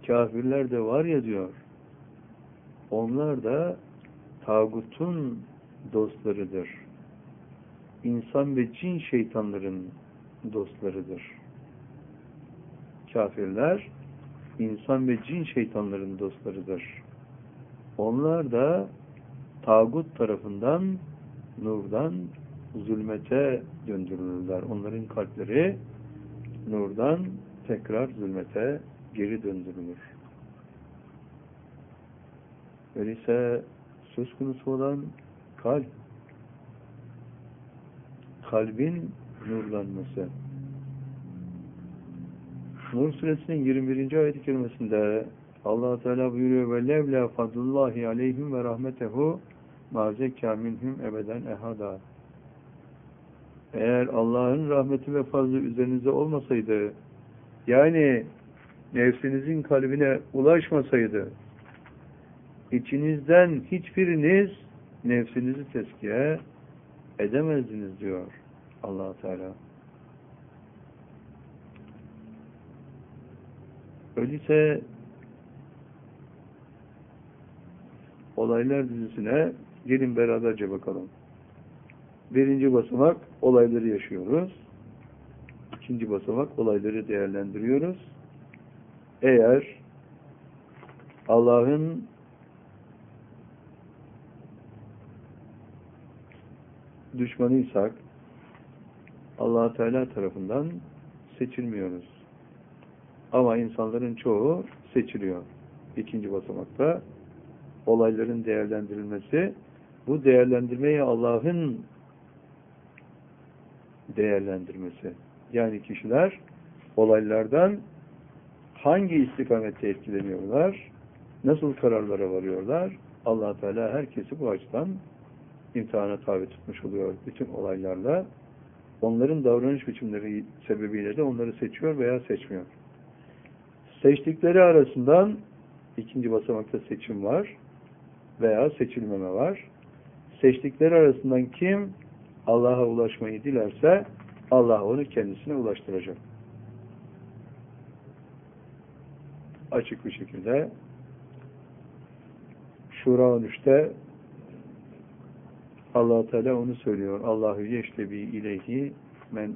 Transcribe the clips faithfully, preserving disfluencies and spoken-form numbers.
kafirler de var ya diyor, onlar da tağutun dostlarıdır. İnsan ve cin şeytanların dostlarıdır. Kafirler, insan ve cin şeytanların dostlarıdır. Onlar da tağut tarafından, nurdan zulmete döndürülürler. Onların kalpleri nurdan tekrar zulmete geri döndürülür. Öyleyse söz konusu olan kalp, kalbin nurlanması. Nur suresinin yirmi birinci ayet-i kerimesinde Allah Teala buyuruyor ve levla fadlullahi aleyhim ve rahmetehu ma zekâ minhum ebeden ehada. Eğer Allah'ın rahmeti ve fazlı üzerinize olmasaydı, yani nefsinizin kalbine ulaşmasaydı, içinizden hiçbiriniz nefsinizi tezkiye edemezdiniz diyor Allah Teala. Öyleyse olaylar dizisine gelin beraberce bakalım. Birinci basamak olayları yaşıyoruz. İkinci basamak olayları değerlendiriyoruz. Eğer Allah'ın düşmanıysak Allah Teala tarafından seçilmiyoruz. Ama insanların çoğu seçiliyor. İkinci basamakta olayların değerlendirilmesi, bu değerlendirmeyi Allah'ın değerlendirmesi. Yani kişiler olaylardan hangi istikamette etkileniyorlar, nasıl kararlara varıyorlar, Allah Teala herkesi bu açıdan imtihana tabi tutmuş oluyor bütün olaylarla. Onların davranış biçimleri sebebiyle de onları seçiyor veya seçmiyor. Seçtikleri arasından ikinci basamakta seçim var veya seçilmeme var. Seçtikleri arasından kim Allah'a ulaşmayı dilerse Allah onu kendisine ulaştıracak. Açık bir şekilde Şura on üçte Allah Teala onu söylüyor. Allahu yeştebi ileyhi men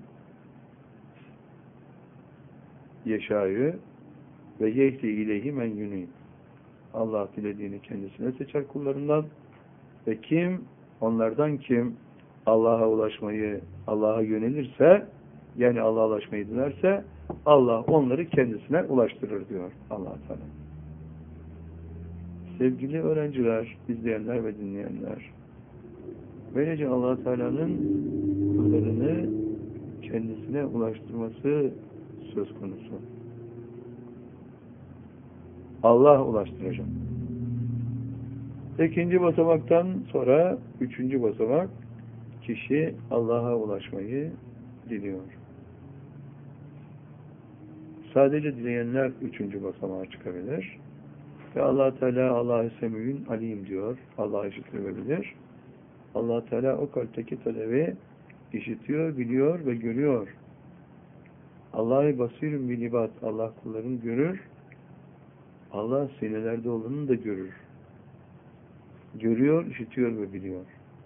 yeşâ'yı ve yehdi ileyhi men yunî. Allah dilediğini kendisine seçer kullarından ve kim, onlardan kim Allah'a ulaşmayı, Allah'a yönelirse, yani Allah'a ulaşmayı dilerse Allah onları kendisine ulaştırır diyor Allah Teala. Sevgili öğrenciler, izleyenler ve dinleyenler, böylece Allah Teala'nın kullarını kendisine ulaştırması söz konusu. Allah ulaştıracak. İkinci basamaktan sonra üçüncü basamak, kişi Allah'a ulaşmayı diliyor. Sadece dileyenler üçüncü basamağa çıkabilir. Ve Allah Teala Allah-u Semî'ün alim diyor. Allah işitir ve bilir. Allah Teala o kalpteki talebi işitiyor, biliyor ve görüyor. Allah-u Basîrün bil ibad. Allah kullarını görür. Allah sinelerde olanını da görür. Görüyor, işitiyor ve biliyor.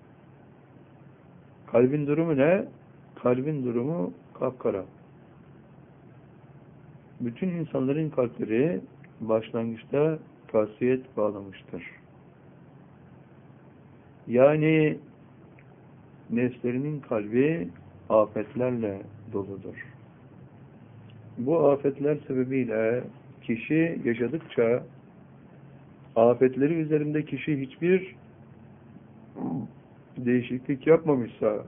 Kalbin durumu ne? Kalbin durumu kapkara. Bütün insanların kalpleri başlangıçta kasiyet bağlamıştır. Yani nefslerinin kalbi afetlerle doludur. Bu afetler sebebiyle kişi yaşadıkça afetleri üzerinde kişi hiçbir değişiklik yapmamışsa,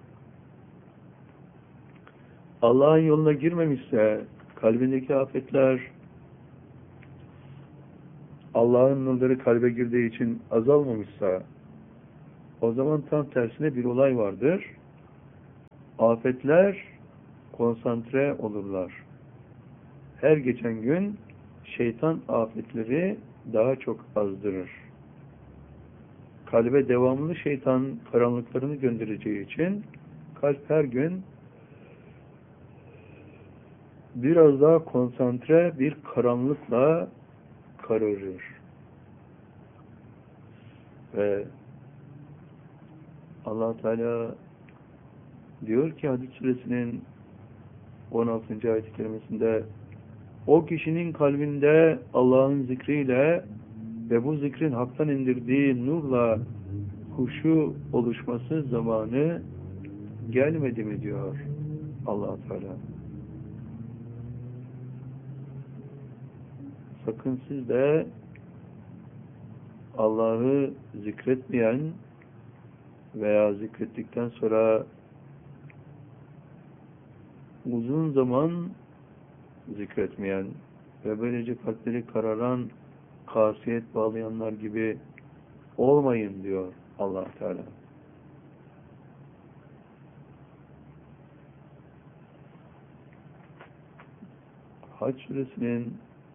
Allah'ın yoluna girmemişse, kalbindeki afetler Allah'ın nurları kalbe girdiği için azalmamışsa, o zaman tam tersine bir olay vardır. Afetler konsantre olurlar. Her geçen gün şeytan afetleri daha çok azdırır. Kalbe devamlı şeytan karanlıklarını göndereceği için kalp her gün biraz daha konsantre bir karanlıkla kararır. Ve Allah Teala diyor ki Hadid suresinin on altıncı ayet-i kerimesinde, o kişinin kalbinde Allah'ın zikriyle ve bu zikrin haktan indirdiği nurla huşu oluşması zamanı gelmedi mi diyor Allah Teala. Sakın siz de Allah'ı zikretmeyen veya zikrettikten sonra uzun zaman zikretmeyen ve böylece kalpleri kararan, kasiyet bağlayanlar gibi olmayın diyor Allah Teala. Hac suresinin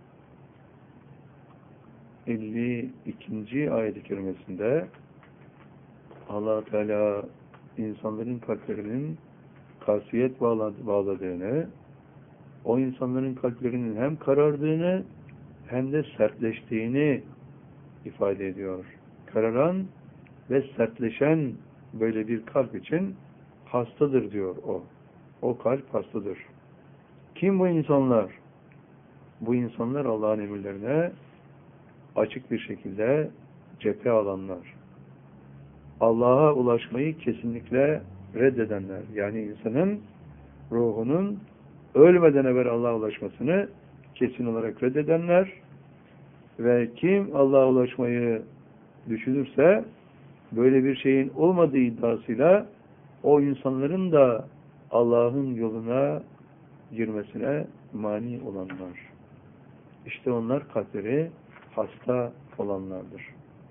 elli ikinci ayet-i kerimesinde Allah Teala insanların kalplerinin kasiyet bağladığını, o insanların kalplerinin hem karardığını hem de sertleştiğini ifade ediyor. Kararan ve sertleşen böyle bir kalp için hastadır diyor o. O kalp hastadır. Kim bu insanlar? Bu insanlar Allah'ın emirlerine açık bir şekilde cephe alanlar. Allah'a ulaşmayı kesinlikle reddedenler. Yani insanın ruhunun ölmeden evvel Allah'a ulaşmasını kesin olarak reddedenler ve kim Allah'a ulaşmayı düşünürse böyle bir şeyin olmadığı iddiasıyla o insanların da Allah'ın yoluna girmesine mani olanlar. İşte onlar kalpleri hasta olanlardır.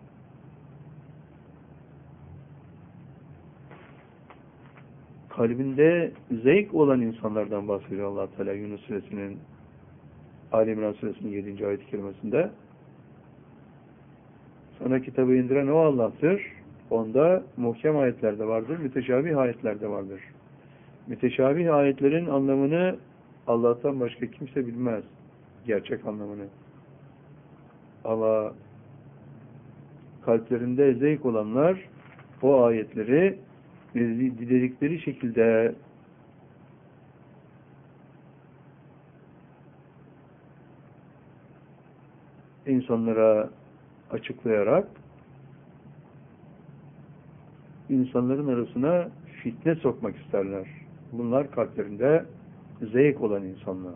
Kalbinde zevk olan insanlardan bahsediyor Allah Teala Yunus suresinin Ali İmran suresinin yedinci ayet-i kerimesinde. Sana kitabı indiren o Allah'tır. Onda muhkem ayetler de vardır, müteşabih ayetler de vardır. Müteşabih ayetlerin anlamını Allah'tan başka kimse bilmez. Gerçek anlamını. Ama kalplerinde zevk olanlar o ayetleri diledikleri şekilde insanlara açıklayarak insanların arasına fitne sokmak isterler. Bunlar kalplerinde zevk olan insanlar.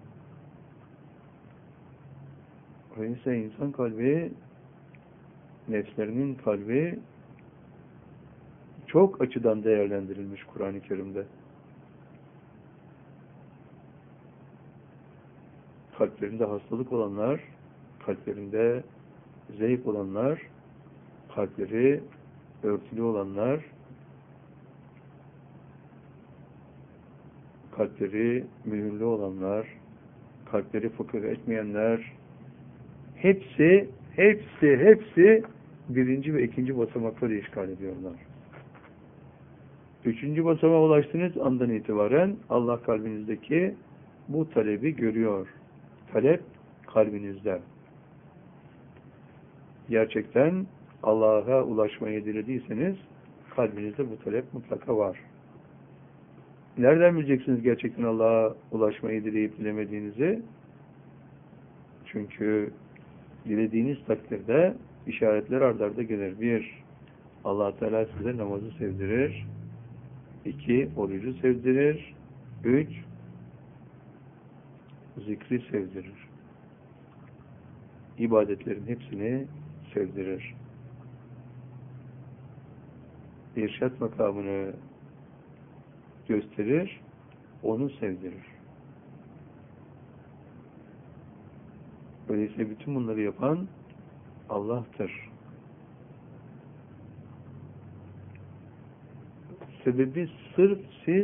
Öyleyse insan kalbi, nefslerinin kalbi çok açıdan değerlendirilmiş Kur'an-ı Kerim'de. Kalplerinde hastalık olanlar, kalplerinde zevk olanlar, kalpleri örtülü olanlar, kalpleri mühürlü olanlar, kalpleri fıkıh etmeyenler, hepsi, hepsi, hepsi birinci ve ikinci basamakları işgal ediyorlar. Üçüncü basamağa ulaştığınız andan itibaren Allah kalbinizdeki bu talebi görüyor. Talep kalbinizde. Gerçekten Allah'a ulaşmayı dilediyseniz kalbinizde bu talep mutlaka var. Nereden bileceksiniz gerçekten Allah'a ulaşmayı dileyip dilemediğinizi? Çünkü dilediğiniz takdirde işaretler ard arda gelir. Bir, Allah Teala size namazı sevdirir. İki, orucu sevdirir. Üç, zikri sevdirir. İbadetlerin hepsini sevdirir. İrşad makamını gösterir, onu sevdirir. Öyleyse bütün bunları yapan Allah'tır. Sebebi sırf siz